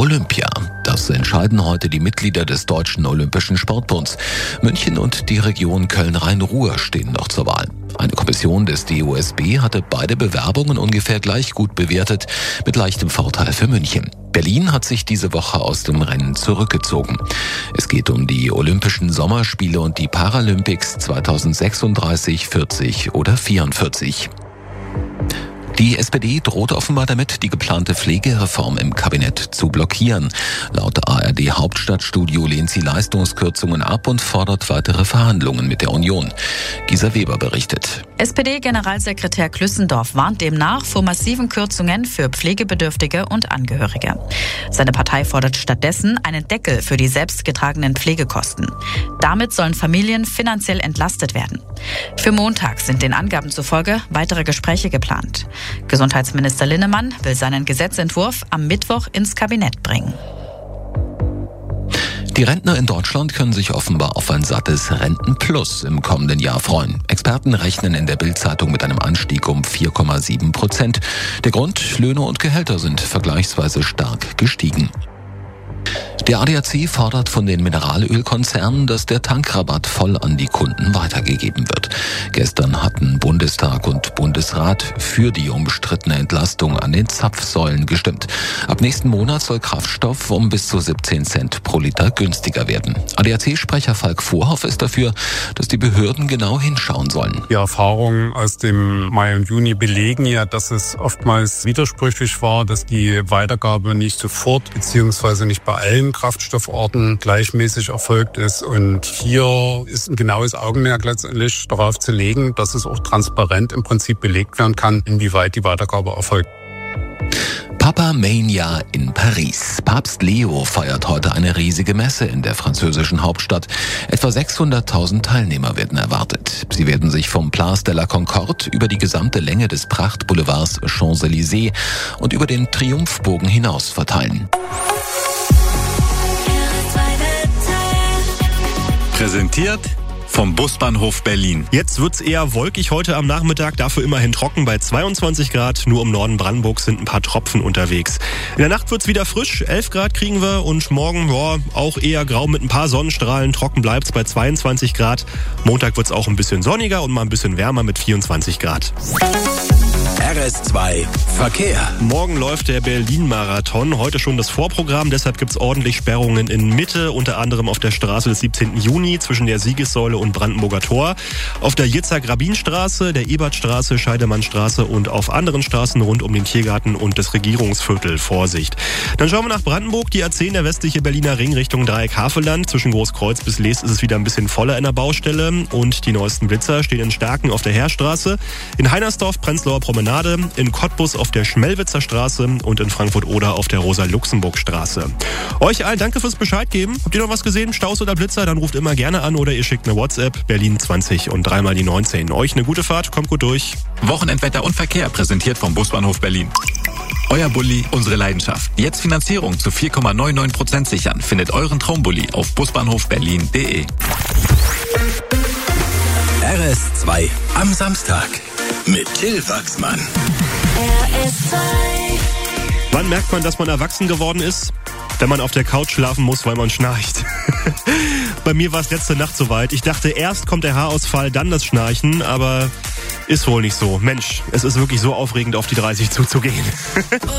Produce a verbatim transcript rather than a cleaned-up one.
Olympia. Das entscheiden heute die Mitglieder des Deutschen Olympischen Sportbunds. München und die Region Köln-Rhein-Ruhr stehen noch zur Wahl. Eine Kommission des D O S B hatte beide Bewerbungen ungefähr gleich gut bewertet, mit leichtem Vorteil für München. Berlin hat sich diese Woche aus dem Rennen zurückgezogen. Es geht um die Olympischen Sommerspiele und die Paralympics zweitausendsechsunddreißig, vierzig oder vierundvierzig. Die S P D droht offenbar damit, die geplante Pflegereform im Kabinett zu blockieren. Laut A R D-Hauptstadtstudio lehnt sie Leistungskürzungen ab und fordert weitere Verhandlungen mit der Union. Gisa Weber berichtet. S P D-Generalsekretär Klüssendorf warnt demnach vor massiven Kürzungen für Pflegebedürftige und Angehörige. Seine Partei fordert stattdessen einen Deckel für die selbstgetragenen Pflegekosten. Damit sollen Familien finanziell entlastet werden. Für Montag sind den Angaben zufolge weitere Gespräche geplant. Gesundheitsminister Linnemann will seinen Gesetzentwurf am Mittwoch ins Kabinett bringen. Die Rentner in Deutschland können sich offenbar auf ein sattes Rentenplus im kommenden Jahr freuen. Experten rechnen in der Bild-Zeitung mit einem Anstieg um vier Komma sieben Prozent. Der Grund: Löhne und Gehälter sind vergleichsweise stark gestiegen. Der A D A C fordert von den Mineralölkonzernen, dass der Tankrabatt voll an die Kunden weitergegeben wird. Gestern hatten Bundestag und Bundesrat für die umstrittene Entlastung an den Zapfsäulen gestimmt. Ab nächsten Monat soll Kraftstoff um bis zu siebzehn Cent pro Liter günstiger werden. A D A C-Sprecher Falk Vorhoff ist dafür, dass die Behörden genau hinschauen sollen. Die Erfahrungen aus dem Mai und Juni belegen ja, dass es oftmals widersprüchlich war, dass die Weitergabe nicht sofort bzw. nicht bei allen Kraftstofforten gleichmäßig erfolgt ist. Und hier ist ein genaues Augenmerk letztendlich darauf zu legen, dass es auch transparent im Prinzip belegt werden kann, inwieweit die Weitergabe erfolgt. Papa Mania in Paris. Papst Leo feiert heute eine riesige Messe in der französischen Hauptstadt. Etwa sechshunderttausend Teilnehmer werden erwartet. Sie werden sich vom Place de la Concorde über die gesamte Länge des Prachtboulevards Champs-Élysées und über den Triumphbogen hinaus verteilen. Präsentiert vom Busbahnhof Berlin. Jetzt wird's eher wolkig heute am Nachmittag, dafür immerhin trocken bei zweiundzwanzig Grad. Nur im Norden Brandenburgs sind ein paar Tropfen unterwegs. In der Nacht wird's wieder frisch, elf Grad kriegen wir und morgen ja, auch eher grau mit ein paar Sonnenstrahlen. Trocken bleibt's bei zweiundzwanzig Grad. Montag wird's auch ein bisschen sonniger und mal ein bisschen wärmer mit vierundzwanzig Grad. R S zwei Verkehr. Morgen läuft der Berlin-Marathon. Heute schon das Vorprogramm. Deshalb gibt's ordentlich Sperrungen in Mitte, unter anderem auf der Straße des siebzehnten Juni zwischen der Siegessäule und Brandenburger Tor. Auf der Jitzak-Rabin-Straße, der Ebertstraße, Scheidemannstraße und auf anderen Straßen rund um den Tiergarten und das Regierungsviertel. Vorsicht. Dann schauen wir nach Brandenburg. Die A zehn, der westliche Berliner Ring Richtung Dreieck-Havelland. Zwischen Großkreuz bis Leest ist es wieder ein bisschen voller in der Baustelle. Und die neuesten Blitzer stehen in Stärken auf der Heerstraße. In Heinersdorf, Prenzlauer Promenade. In Cottbus auf der Schmelwitzer Straße und in Frankfurt-Oder auf der Rosa-Luxemburg-Straße. Euch allen danke fürs Bescheid geben. Habt ihr noch was gesehen? Staus oder Blitzer? Dann ruft immer gerne an oder ihr schickt eine WhatsApp. Berlin zwanzig und dreimal die neunzehn. Euch eine gute Fahrt, kommt gut durch. Wochenendwetter und Verkehr präsentiert vom Busbahnhof Berlin. Euer Bulli, unsere Leidenschaft. Jetzt Finanzierung zu vier Komma neunundneunzig Prozent sichern. Findet euren Traumbulli auf busbahnhof berlin punkt de. R S zwei am Samstag mit Till Wachsmann. R S zwei. Wann merkt man, dass man erwachsen geworden ist? Wenn man auf der Couch schlafen muss, weil man schnarcht. Bei mir war es letzte Nacht soweit. Ich dachte, erst kommt der Haarausfall, dann das Schnarchen, aber ist wohl nicht so. Mensch, es ist wirklich so aufregend, auf die dreißig zuzugehen.